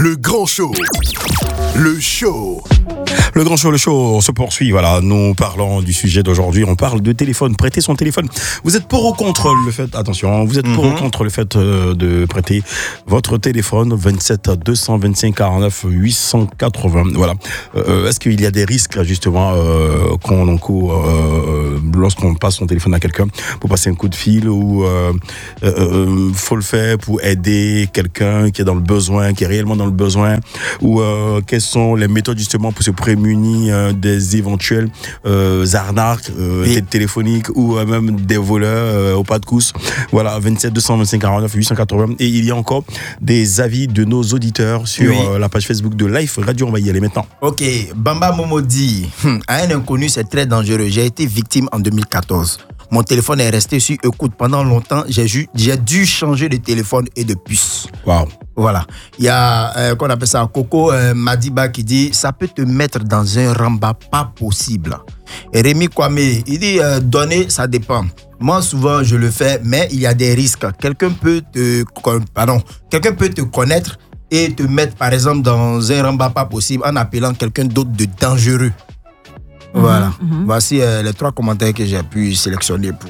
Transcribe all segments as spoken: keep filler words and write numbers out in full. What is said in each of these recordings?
Le grand show. Le show. Le grand show, le show se poursuit. Voilà, nous parlons du sujet d'aujourd'hui. On parle de téléphone, prêter son téléphone. Vous êtes pour ou contre le fait, attention, vous êtes pour mm-hmm. ou contre le fait de prêter votre téléphone vingt-sept deux cent vingt-cinq quarante-neuf huit cent quatre-vingts. Voilà. Euh, est-ce qu'il y a des risques, justement, euh, qu'on encourt euh, lorsqu'on passe son téléphone à quelqu'un pour passer un coup de fil ou euh, euh, faut le faire pour aider quelqu'un qui est dans le besoin, qui est réellement dans le besoin, ou euh, quelles sont les méthodes, justement, pour se prémunir euh, des éventuels euh, arnaques euh, oui. téléphoniques ou euh, même des voleurs euh, au pas de course. Voilà, vingt-sept deux cent vingt-cinq quarante-neuf huit cent quatre-vingts. Et il y a encore des avis de nos auditeurs sur oui. euh, la page Facebook de Life Radio. On va y aller maintenant. Ok, Bamba Momo dit hum, à un inconnu, c'est très dangereux. J'ai été victime en deux mille quatorze. Mon téléphone est resté sur écoute pendant longtemps. J'ai, ju- j'ai dû changer de téléphone et de puce. Waouh. Voilà. Il y a, euh, qu'on appelle ça, Coco euh, Madiba qui dit ça peut te mettre dans un ramba pas possible. Et Rémi Kwame, il dit euh, donner, ça dépend. Moi, souvent, je le fais, mais il y a des risques. Quelqu'un peut te, pardon, quelqu'un peut te connaître et te mettre, par exemple, dans un ramba pas possible en appelant quelqu'un d'autre de dangereux. Voilà. Mm-hmm. Voici euh, les trois commentaires que j'ai pu sélectionner pour.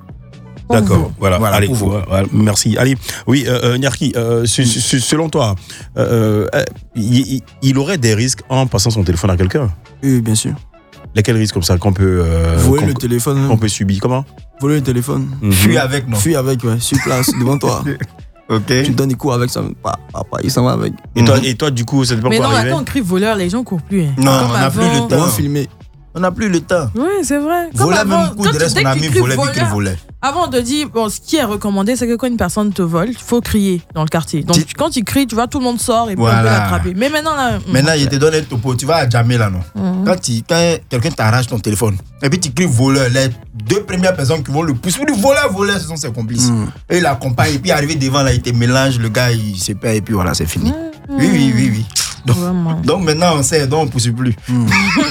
D'accord, voilà. voilà. Allez, voilà, merci. Allez, oui, euh, Nyarki, euh, su, su, selon toi, euh, euh, il, il aurait des risques en passant son téléphone à quelqu'un? Oui, bien sûr. Lesquels risques comme ça qu'on peut euh, voler qu'on, le téléphone, qu'on peut subir? Comment? Voler le téléphone. Mm-hmm. Fuis avec, non? Fuis avec, ouais, sur place, devant toi. Ok. Tu donnes des coups avec ça, papa, papa, il s'en va avec. Et, mm-hmm. toi, et toi, du coup, ça dépend quoi arriver? Mais non, quand on crie voleur, les gens courent plus. Hein. Non, on n'a plus le temps. On va filmer. On n'a plus le temps. Oui, c'est vrai. Voler même coup de reste, on a mis voler vu qu'il volait. Avant, on te dit, bon, ce qui est recommandé, c'est que quand une personne te vole, il faut crier dans le quartier. Donc, Ti- quand tu cries, tu vois, tout le monde sort et puis voilà. On peut l'attraper. Mais maintenant, là. Maintenant, il te donne un topo, tu vas à Djamé là, non? Mm-hmm. Quand, tu, quand quelqu'un t'arrache ton téléphone, et puis tu cries voleur, les deux premières personnes qui vont le pousser, le voleur, voleur, ce sont ses complices. Mm. Et il l'accompagne, et puis arrivé devant, là, il te mélange, le gars, il se perd, et puis voilà, c'est fini. Mm. Oui, oui, oui, oui. Donc, donc maintenant, on sait, donc on ne pousse plus. Mm.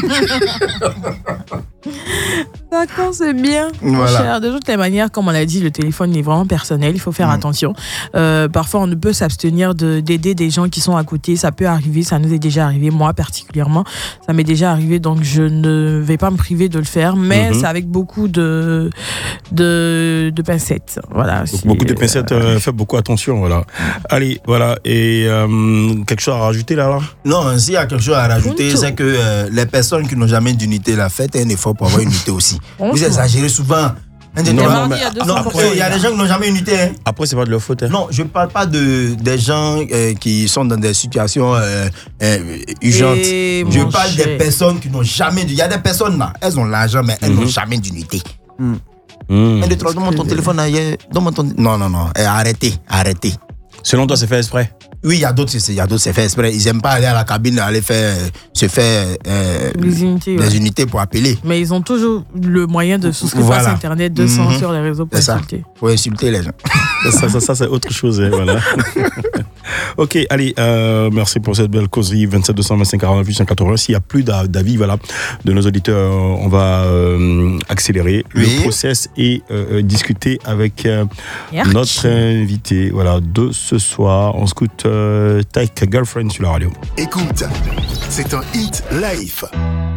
D'accord, c'est bien. Voilà. Cher. De toutes les manières, comme on l'a dit, le téléphone est vraiment personnel. Il faut faire mmh. attention. Euh, parfois, on ne peut s'abstenir de, d'aider des gens qui sont à côté. Ça peut arriver. Ça nous est déjà arrivé. Moi, particulièrement, ça m'est déjà arrivé. Donc, je ne vais pas me priver de le faire. Mais mmh. c'est avec beaucoup de, de, de pincettes. Voilà. Donc, beaucoup de pincettes. Euh, euh, faites beaucoup attention. Voilà. Allez, voilà. Et euh, quelque chose à rajouter là, là? Non, s'il y a quelque chose à rajouter, c'est que euh, les personnes qui n'ont jamais d'unité, là, faites un effort pour avoir une unité aussi. Vous exagérez souvent. Non, non, mais, non, après, il y a des gens qui n'ont jamais unité. Hein. Après, c'est pas de leur faute. Hein. Non, je ne parle pas de, des gens euh, qui sont dans des situations euh, euh, urgentes. Et je parle cher. des personnes qui n'ont jamais. Il y a des personnes là, elles ont l'argent, mais elles mm-hmm. n'ont jamais d'unité. Mm. Mm. Un, deux, trois, donne-moi ton téléphone ailleurs. Donne-moi ton. Non, non, non. Et arrêtez, arrêtez. Selon toi, c'est fait exprès? Oui, il y a d'autres, il y a d'autres, c'est fait exprès. Ils n'aiment pas aller à la cabine, aller faire, se faire euh, les, unités, les ouais. unités pour appeler. Mais ils ont toujours le moyen de souscrire voilà. sur Internet, de mm-hmm. sur les réseaux pour c'est insulter. Pour insulter les gens. ça, ça, ça, c'est autre chose. Hein, voilà. Ok, allez, euh, merci pour cette belle causerie. vingt-sept deux cent vingt-cinq quarante-neuf huit cent quatre-vingts. S'il n'y a plus d'avis voilà, de nos auditeurs, on va euh, accélérer oui. le process et euh, discuter avec euh, notre invité voilà, de ce soir. On scoute euh, Take a Girlfriend sur la radio. Écoute, c'est un hit live.